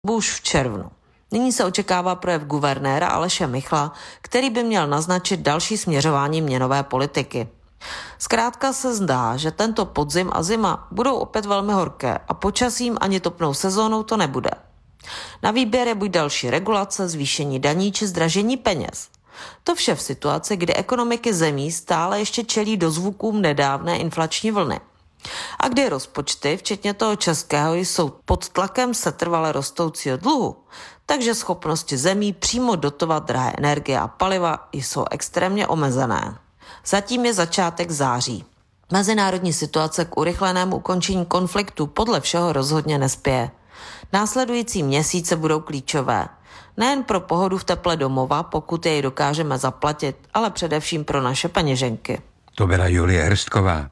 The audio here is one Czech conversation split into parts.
už v červnu. Nyní se očekává projev guvernéra Aleše Michla, který by měl naznačit další směřování měnové politiky. Zkrátka se zdá, že tento podzim a zima budou opět velmi horké a počasím ani topnou sezónou to nebude. Na výběr je buď další regulace, zvýšení daní či zdražení peněz. To vše v situaci, kdy ekonomiky zemí stále ještě čelí dozvukům nedávné inflační vlny. A kdy rozpočty, včetně toho českého, jsou pod tlakem setrvale rostoucího dluhu, takže schopnosti zemí přímo dotovat drahé energie a paliva jsou extrémně omezené. Zatím je začátek září. Mezinárodní situace k urychlenému ukončení konfliktu podle všeho rozhodně nespěje. Následující měsíce budou klíčové. Nejen pro pohodu v teple domova, pokud jej dokážeme zaplatit, ale především pro naše peněženky. To byla Julie Hrstková.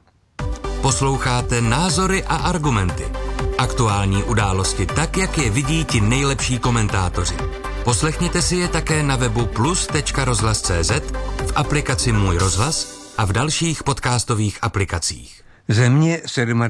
Posloucháte Názory a argumenty. Aktuální události tak, jak je vidí ti nejlepší komentátoři. Poslechněte si je také na webu plus.rozhlas.cz, v aplikaci Můj rozhlas a v dalších podcastových aplikacích. Země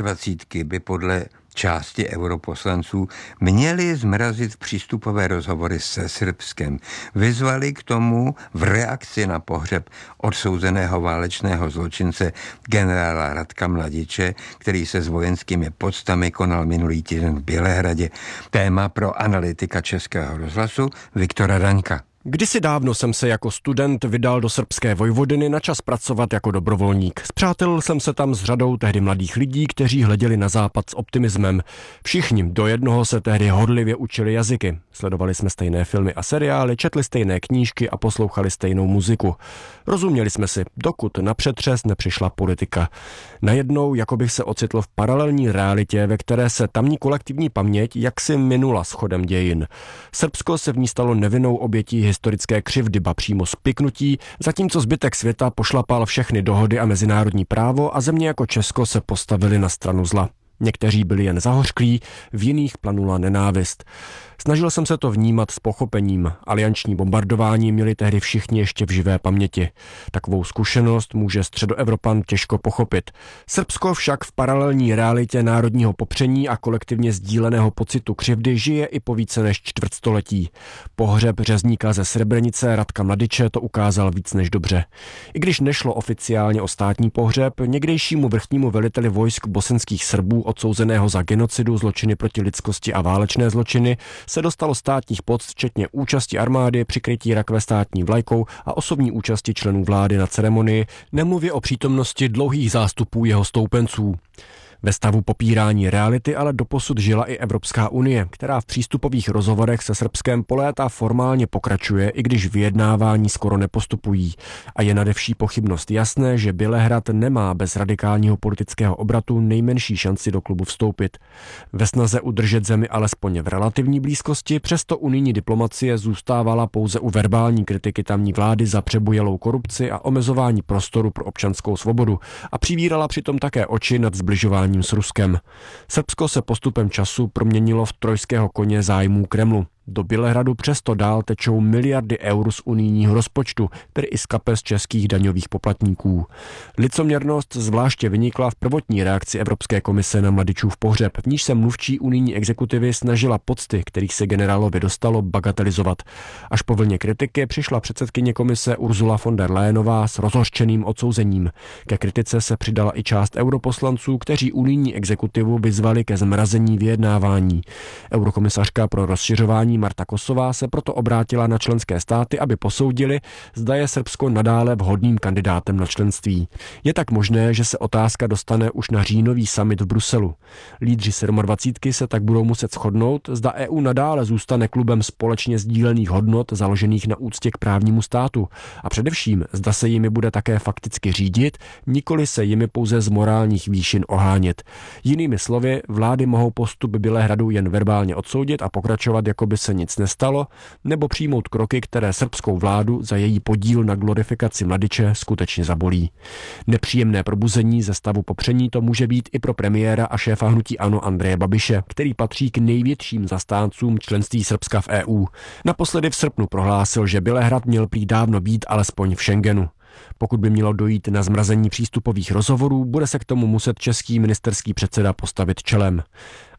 27 by podle části europoslanců měli zmrazit přístupové rozhovory se Srbskem. Vyzvali k tomu v reakci na pohřeb odsouzeného válečného zločince generála Radka Mladiče, který se s vojenskými podstami konal minulý týden v Bělehradě. Téma pro analytika Českého rozhlasu Viktora Daňka. Kdysi dávno jsem se jako student vydal do srbské Vojvodiny na čas pracovat jako dobrovolník. Spřátelil jsem se tam s řadou tehdy mladých lidí, kteří hleděli na západ s optimismem. Všichni do jednoho se tehdy hodlivě učili jazyky. Sledovali jsme stejné filmy a seriály, četli stejné knížky a poslouchali stejnou muziku. Rozuměli jsme si, dokud na přetřes nepřišla politika. Najednou jako bych se ocitl v paralelní realitě, ve které se tamní kolektivní paměť jaksi minula schodem dějin. Srbsko se v ní stalo nevinnou obětí historické křivdy, ba přímo spiknutí, zatímco zbytek světa pošlapal všechny dohody a mezinárodní právo a země jako Česko se postavili na stranu zla. Někteří byli jen zahořklí, v jiných planula nenávist. Snažil jsem se to vnímat s pochopením. Alianční bombardování měli tehdy všichni ještě v živé paměti. Takovou zkušenost může Středoevropan těžko pochopit. Srbsko však v paralelní realitě národního popření a kolektivně sdíleného pocitu křivdy žije i po více než čtvrtstoletí. Pohřeb řezníka ze Srebrenice Radka Mladiče to ukázal víc než dobře. I když nešlo oficiálně o státní pohřeb, někdejšímu vrchnímu veliteli vojsk bosenských Srbů odsouzeného za genocidu, zločiny proti lidskosti a válečné zločiny se dostalo státních poct, včetně účasti armády, přikrytí rakve státní vlajkou a osobní účasti členů vlády na ceremonii, nemluvě o přítomnosti dlouhých zástupů jeho stoupenců. Ve stavu popírání reality ale doposud žila i Evropská unie, která v přístupových rozhovorech se Srbskem po léta formálně pokračuje, i když vyjednávání skoro nepostupují. A je nade vší pochybnost jasné, že Bělehrad nemá bez radikálního politického obratu nejmenší šanci do klubu vstoupit. Ve snaze udržet zemi alespoň v relativní blízkosti, přesto unijní diplomacie zůstávala pouze u verbální kritiky tamní vlády za přebujelou korupci a omezování prostoru pro občanskou svobodu a přivírala přitom také oči nad zbližováním s Ruskem. Srbsko se postupem času proměnilo v trojského koně zájmů Kremlu. Do Bělehradu přesto dál tečou miliardy eur z unijního rozpočtu, tedy i z kapes českých daňových poplatníků. Licoměrnost zvláště vynikla v prvotní reakci Evropské komise na Mladičův pohřeb, v níž se mluvčí unijní exekutivy snažila pocty, kterých se generálovi dostalo, bagatelizovat. Až po vlně kritiky přišla předsedkyně komise Ursula von der Leyenová s rozhořčeným odsouzením. Ke kritice se přidala i část europoslanců, kteří unijní exekutivu vyzvali ke zmrazení vyjednávání. Eurokomisařka pro rozšiřování Marta Kosová se proto obrátila na členské státy, aby posoudili, zda je Srbsko nadále vhodným kandidátem na členství. Je tak možné, že se otázka dostane už na říjnový summit v Bruselu. Lídři 27 se tak budou muset shodnout, zda EU nadále zůstane klubem společně sdílených hodnot založených na úctě k právnímu státu a především, zda se jimi bude také fakticky řídit, nikoli se jimi pouze z morálních výšin ohánět. Jinými slovy, vlády mohou postup Bělehradu jen verbálně odsoudit a pokračovat, jako by se nic nestalo, nebo přijmout kroky, které srbskou vládu za její podíl na glorifikaci Mladiče skutečně zabolí. Nepříjemné probuzení ze stavu popření to může být i pro premiéra a šéfa hnutí ANO Andreje Babiše, který patří k největším zastáncům členství Srbska v EU. Naposledy v srpnu prohlásil, že Bělehrad měl prý dávno být alespoň v Schengenu. Pokud by mělo dojít na zmrazení přístupových rozhovorů, bude se k tomu muset český ministerský předseda postavit čelem.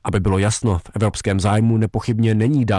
Aby bylo jasno, v evropském zájmu nepochybně není dál